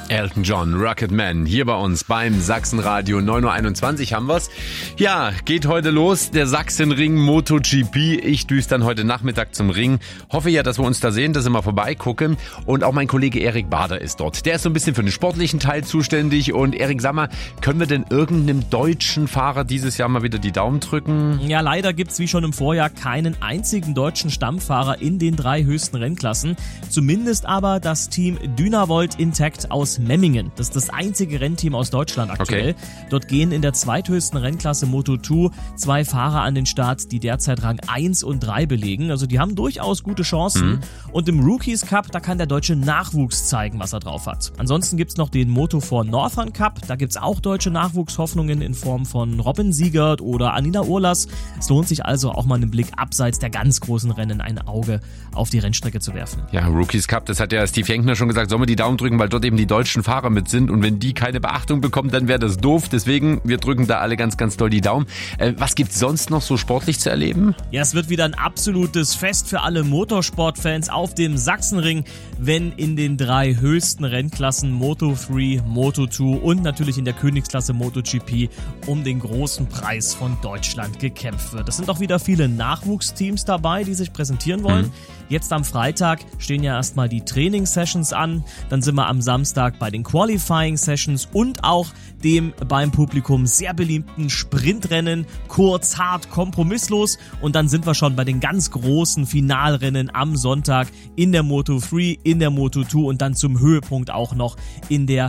Elton John, Rocketman, hier bei uns beim Sachsenradio 9.21 Uhr haben wir's. Ja, geht heute los, der Sachsenring MotoGP. Ich düse dann heute Nachmittag zum Ring. Hoffe ja, dass wir uns da sehen, dass wir mal vorbeigucken. Und auch mein Kollege Erik Bader ist dort. Der ist so ein bisschen für den sportlichen Teil zuständig. Und Erik, sag mal, können wir denn irgendeinem deutschen Fahrer dieses Jahr mal wieder die Daumen drücken? Ja, leider gibt's wie schon im Vorjahr keinen einzigen deutschen Stammfahrer in den 3 höchsten Rennklassen. Zumindest aber das Team Dynavolt Intact aus Memmingen. Das ist das einzige Rennteam aus Deutschland aktuell. Okay. Dort gehen in der zweithöchsten Rennklasse Moto2 2 Fahrer an den Start, die derzeit Rang 1 und 3 belegen. Also die haben durchaus gute Chancen. Und im Rookies Cup, da kann der deutsche Nachwuchs zeigen, was er drauf hat. Ansonsten gibt's noch den Moto4 Northern Cup. Da gibt's auch deutsche Nachwuchshoffnungen in Form von Robin Siegert oder Anina Urlas. Es lohnt sich also auch mal einen Blick abseits der ganz großen Rennen ein Auge auf die Rennstrecke zu werfen. Ja, Rookies Cup, das hat ja Steve Jenkner schon gesagt, sollen wir die Daumen drücken, weil dort eben die deutschen Fahrer mit sind und wenn die keine Beachtung bekommen, dann wäre das doof. Deswegen, wir drücken da alle ganz, ganz doll die Daumen. Was gibt's sonst noch so sportlich zu erleben? Ja, es wird wieder ein absolutes Fest für alle Motorsportfans auf dem Sachsenring, wenn in den 3 höchsten Rennklassen Moto3, Moto2 und natürlich in der Königsklasse MotoGP um den großen Preis von Deutschland gekämpft wird. Es sind auch wieder viele Nachwuchsteams dabei, die sich präsentieren wollen. Jetzt am Freitag stehen ja erstmal die Training-Sessions an, dann sind wir am Samstag bei den Qualifying-Sessions und auch dem beim Publikum sehr beliebten Sprintrennen, kurz, hart, kompromisslos und dann sind wir schon bei den ganz großen Finalrennen am Sonntag in der Moto3, in der Moto2 und dann zum Höhepunkt auch noch in der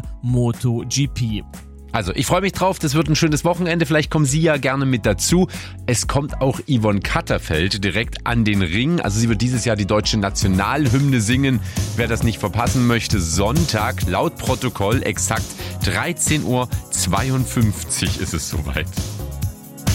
MotoGP. Also, ich freue mich drauf, das wird ein schönes Wochenende, vielleicht kommen Sie ja gerne mit dazu. Es kommt auch Yvonne Katterfeld direkt an den Ring, also sie wird dieses Jahr die deutsche Nationalhymne singen. Wer das nicht verpassen möchte, Sonntag, laut Protokoll exakt 13:52 Uhr ist es soweit.